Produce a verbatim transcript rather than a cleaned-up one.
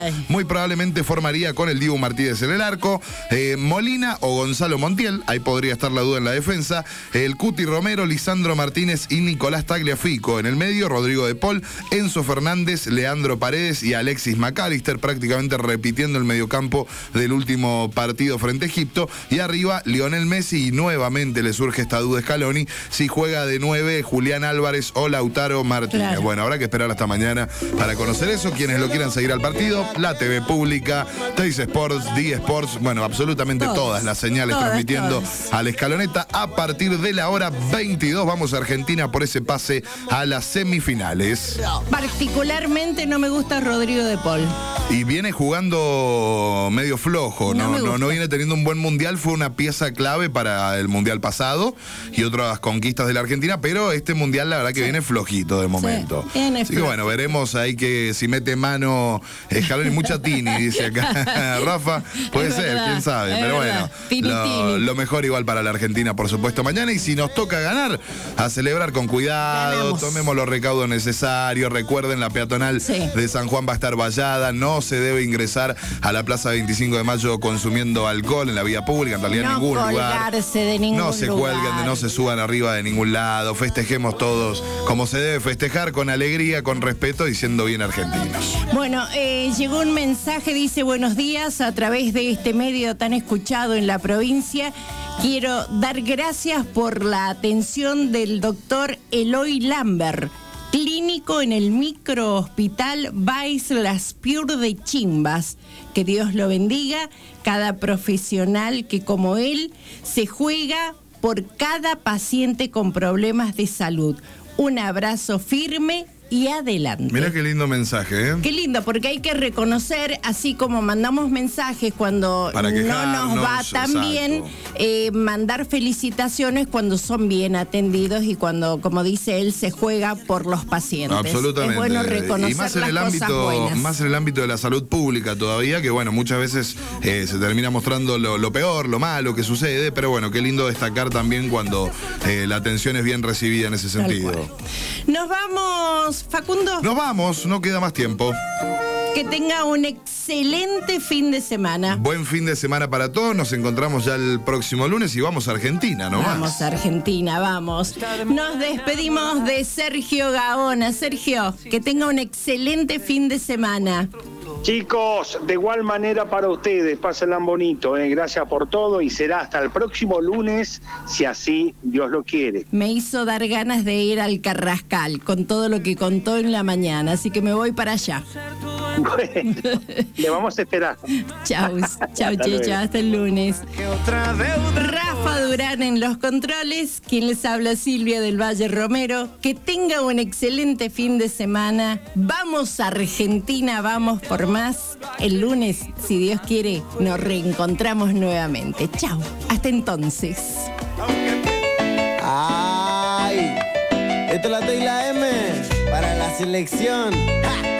Muy probablemente formaría con el Dibu Martínez en el arco, eh, Molina o Gonzalo Montiel, ahí podría estar la duda en la defensa, el Cuti Romero, Lisandro Martínez y Nicolás Tagliafico en el medio, Rodrigo de Paul, Enzo Fernández, Leandro Paredes y Alexis McAllister, prácticamente repitiendo el mediocampo del último partido frente a Egipto, y arriba Lionel Messi, y nuevamente le surge esta duda a Scaloni, si juega de nueve Julián Álvarez o Lautaro Martínez. Claro. Bueno, habrá que esperar hasta mañana para conocer eso. Quienes lo quieran seguir al partido, la T V pública, Teis Sports, D Sports, bueno, absolutamente todas, todas las señales todas, transmitiendo todas. A la escaloneta. A partir de la hora veintidós vamos a Argentina por ese pase a las semifinales. Particularmente no me gusta Rodrigo de Paul. Y viene jugando medio flojo, no, no, no, no viene teniendo un buen mundial, fue una pieza clave para el mundial pasado y otras conquistas de la Argentina, pero este mundial la verdad que sí. viene flojito de momento. Sí, así que bueno, veremos ahí que si mete mano Scaloni, mucha Tini, dice acá Rafa, puede es ser, verdad, quién sabe, pero verdad. Bueno, lo, lo mejor igual para la Argentina, por supuesto, mañana, y si nos toca ganar, a celebrar con cuidado, Ganamos. tomemos los recaudos necesarios, recuerden la peatonal sí. de San Juan va a estar vallada, no se debe ingresar a la Plaza veinticinco de mayo consumiendo alcohol en la vía pública, en realidad no en ningún lugar. De ningún no se lugar. cuelguen, de no se suban arriba de ningún lado, festejemos todos como se debe festejar, con alegría, con respeto y siendo bien argentinos. Bueno, eh, llegó un mensaje, dice buenos días, a través de este medio tan escuchado en la provincia. Quiero dar gracias por la atención del doctor Eloy Lambert, clínico en el microhospital Bais Las Piur de Chimbas. Que Dios lo bendiga, cada profesional que como él se juega por cada paciente con problemas de salud. Un abrazo firme y adelante. Mirá qué lindo mensaje, ¿eh? Qué lindo, porque hay que reconocer, así como mandamos mensajes cuando no nos va tan bien, eh, mandar felicitaciones cuando son bien atendidos y cuando, como dice él, se juega por los pacientes. Absolutamente. Es bueno reconocer y más en las el cosas ámbito, buenas. Más en el ámbito de la salud pública todavía, que bueno, muchas veces eh, se termina mostrando lo, lo peor, lo malo que sucede, pero bueno, qué lindo destacar también cuando eh, la atención es bien recibida en ese sentido. Nos vamos, Facundo. Nos vamos, no queda más tiempo. Que tenga un excelente fin de semana. Buen fin de semana para todos. Nos encontramos ya el próximo lunes y vamos a Argentina, ¿no? Vamos a Argentina, vamos. Nos despedimos de Sergio Gaona. Sergio, que tenga un excelente fin de semana. Chicos, de igual manera para ustedes, pásenla bonito, eh. Gracias por todo y será hasta el próximo lunes, si así Dios lo quiere. Me hizo dar ganas de ir al Carrascal con todo lo que contó en la mañana, así que me voy para allá. Bueno, le vamos a esperar. Chau, chau, Checha, hasta el lunes. Rafa Durán en los controles, quien les habla, Silvia del Valle Romero. Que tenga un excelente fin de semana. Vamos a Argentina, vamos por más. El lunes, si Dios quiere, nos reencontramos nuevamente. Chau, hasta entonces. Ay, esto es la T y la M para la selección. ¡Ja!